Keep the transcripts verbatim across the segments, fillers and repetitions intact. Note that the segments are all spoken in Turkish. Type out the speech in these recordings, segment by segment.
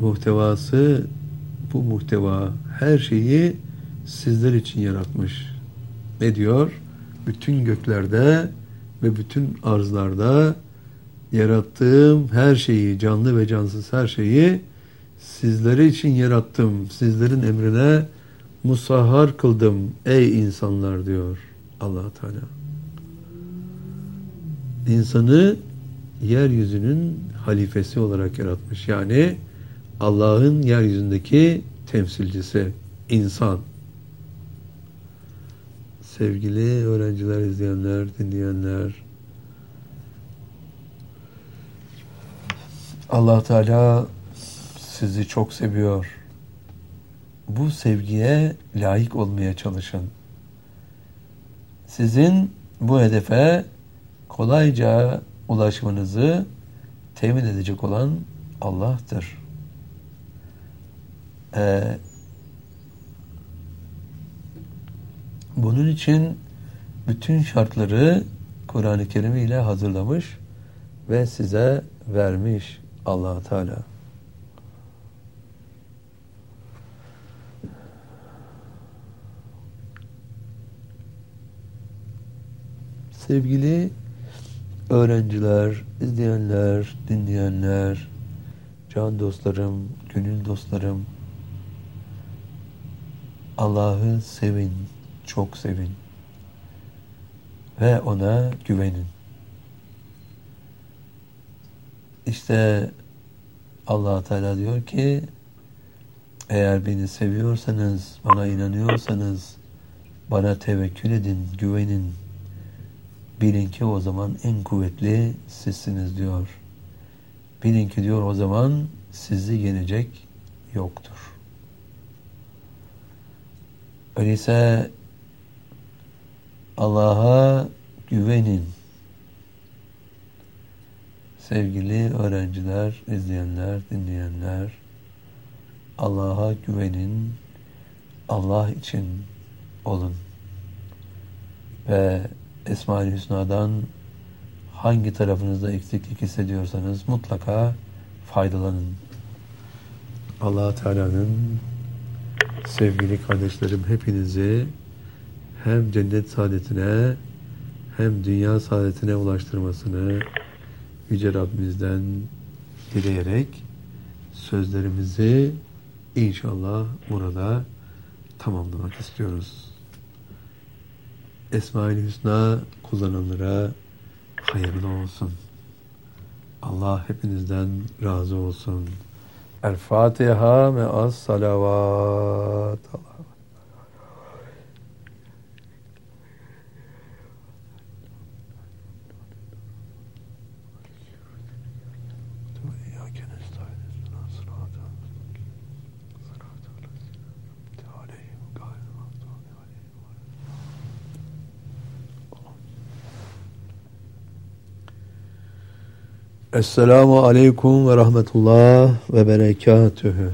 muhtevası, bu muhteva her şeyi sizler için yaratmış. Ne diyor? Bütün göklerde ve bütün arzlarda yarattığım her şeyi, canlı ve cansız her şeyi sizleri için yarattım. Sizlerin emrine musahhar kıldım ey insanlar diyor Allah Teala. İnsanı yeryüzünün halifesi olarak yaratmış. Yani Allah'ın yeryüzündeki temsilcisi, insan. Sevgili öğrenciler, izleyenler, dinleyenler, Allah Teala sizi çok seviyor. Bu sevgiye layık olmaya çalışın. Sizin bu hedefe kolayca ulaşmanızı temin edecek olan Allah'tır. Ee, bunun için bütün şartları Kur'an-ı Kerim ile hazırlamış ve size vermiş Allah Teala. Sevgili öğrenciler, izleyenler, dinleyenler, can dostlarım, gönül dostlarım, Allah'ı sevin, çok sevin ve ona güvenin. İşte Allah Teala diyor ki, eğer beni seviyorsanız, bana inanıyorsanız, bana tevekkül edin, güvenin. Bilin ki o zaman en kuvvetli sizsiniz diyor. Bilin ki diyor o zaman sizi yenecek yoktur. Öyleyse Allah'a güvenin. Sevgili öğrenciler, izleyenler, dinleyenler, Allah'a güvenin, Allah için olun. Ve Esma-i Hüsna'dan hangi tarafınızda eksiklik hissediyorsanız mutlaka faydalanın. Allah Teala'nın sevgili kardeşlerim hepinizi hem cennet saadetine hem dünya saadetine ulaştırmasını Yüce Rabbimizden dileyerek sözlerimizi inşallah burada tamamlamak istiyoruz. Esma-i Hüsna kullananlara hayırlı olsun. Allah hepinizden razı olsun. El Fatiha me'as salavat. Esselamu aleyküm ve rahmetullah ve berekatühü.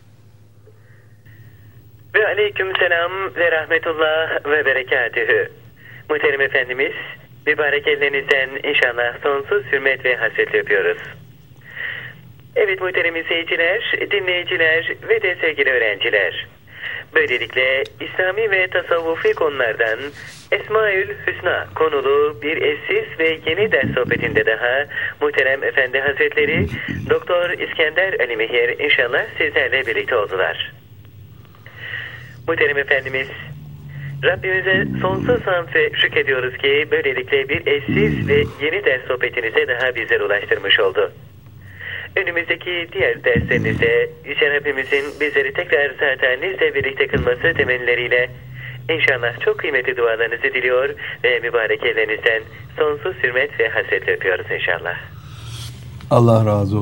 Ve aleyküm selam ve rahmetullah ve berekatühü. Muhterem Efendimiz, mübarek ellerinizden inşallah sonsuz hürmet ve hasretle öpüyoruz. Evet muhterem izleyiciler, dinleyiciler ve de sevgili öğrenciler. Böylelikle İslami ve tasavvufi konulardan Esmaül Hüsna konulu bir eşsiz ve yeni ders sohbetinde daha muhterem Efendi Hazretleri Doktor İskender Ali Mehir inşallah sizlerle birlikte oldular. Muhterem Efendimiz, Rabbimize sonsuz hamd ve şükrediyoruz ki böylelikle bir eşsiz ve yeni ders sohbetinize daha bizlere ulaştırmış oldu. Önümüzdeki diğer derslerinizde Yüce Rabbimizin bizleri tekrar saatlerinizle birlikte kılması temelleriyle inşallah çok kıymetli dualarınızı diliyor ve mübarek ellerinizden sonsuz hürmet ve hasretle öpüyoruz inşallah. Allah razı olsun.